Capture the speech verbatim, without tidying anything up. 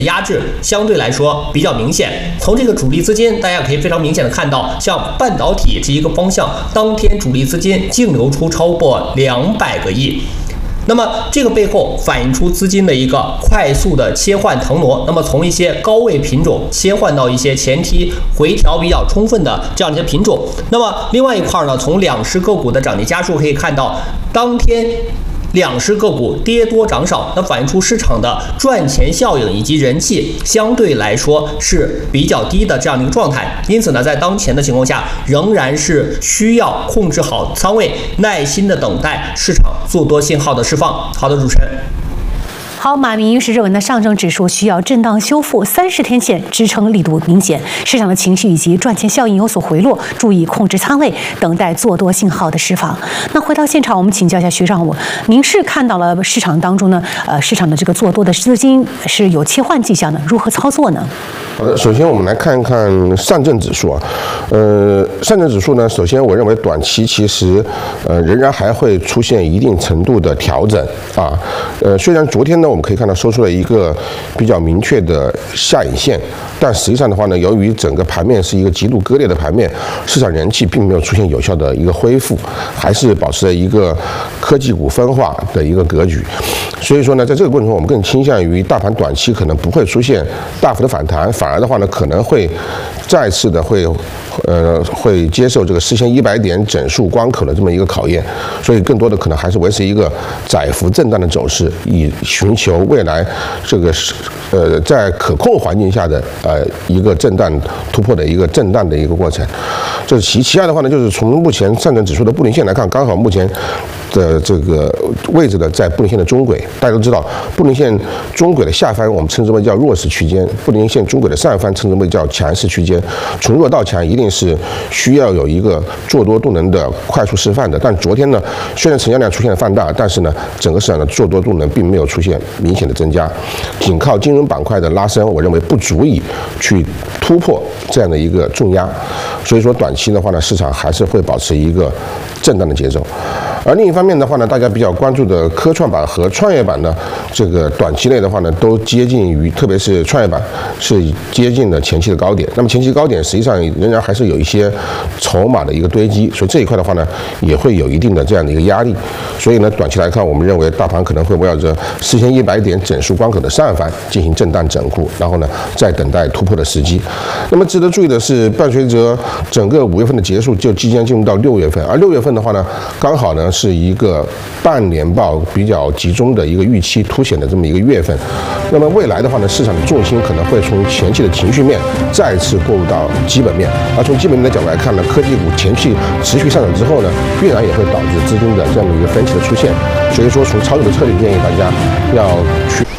压制相对来说比较明显。从这个主力资金，大家可以非常明显的看到，像半导体这一个方向，当天主力资金净流出超过两百个亿。那么这个背后反映出资金的一个快速的切换腾挪，那么从一些高位品种切换到一些前期回调比较充分的这样一些品种。那么另外一块呢，从两市个股的涨跌家数可以看到，当天两市个股跌多涨少，那反映出市场的赚钱效应以及人气相对来说是比较低的这样的一个状态。因此呢，在当前的情况下，仍然是需要控制好仓位，耐心的等待市场做多信号的释放。好的，主持人。 好，马明是认为呢，上证指数需要震荡修复，三十天线支撑力度明显，市场的情绪以及赚钱效应有所回落，注意控制仓位，等待做多信号的释放。那回到现场，我们请教一下徐尚武，您是看到了市场当中呢，呃，市场的这个做多的资金是有切换迹象的，如何操作呢？ 好的，首先我们来看一看上证指数啊，呃，上证指数呢，首先我认为短期其实呃仍然还会出现一定程度的调整啊，呃，虽然昨天呢我们可以看到收出了一个比较明确的下影线，但实际上的话呢，由于整个盘面是一个极度割裂的盘面，市场人气并没有出现有效的一个恢复，还是保持了一个科技股分化的一个格局，所以说呢，在这个过程中，我们更倾向于大盘短期可能不会出现大幅的反弹，反而的话呢，可能会再次的会，呃，会接受这个四千一百点整数关口的这么一个考验，所以更多的可能还是维持一个窄幅震荡的走势，以寻求未来这个是呃在可控环境下的呃一个震荡突破的一个震荡的一个过程。这是其其他的话呢，就是从目前上证指数的布林线来看，刚好目前的这个位置呢在布林线的中轨，大家都知道布林线中轨的下方我们称之为叫弱势区间，布林线中轨的上方称之为叫强势区间。从弱到强一定是需要有一个做多动能的快速释放的，但昨天呢，虽然成交量出现了放大，但是呢，整个市场的做多动能并没有出现明显的增加，仅靠金融板块的拉升，我认为不足以去突破这样的一个重压，所以说短期的话呢，市场还是会保持一个震荡的节奏。而另一方面的话呢，大家比较关注的科创板和创业板呢，这个短期内的话呢，都接近于，特别是创业板是接近了前期的高点。那么前期高点实际上仍然还是有一些筹码的一个堆积，所以这一块的话呢，也会有一定的这样的一个压力。所以呢，短期来看，我们认为大盘可能会围绕着四千一百点整数关口的上方进行震荡整固，然后呢，再等待突破的时机。那么值得注意的是，伴随着整个五月份的结束，就即将进入到六月份，而六月份的话呢，刚好呢是一个半年报比较集中的一个预期凸显的这么一个月份。那么未来的话呢，市场的重心可能会从前期的情绪面再次过渡到基本面，而从基本面的角度来看呢，科技股前期持续上涨之后呢，必然也会导致资金的这样的一个分歧的出现。所以说，从操作的策略建议大家要去。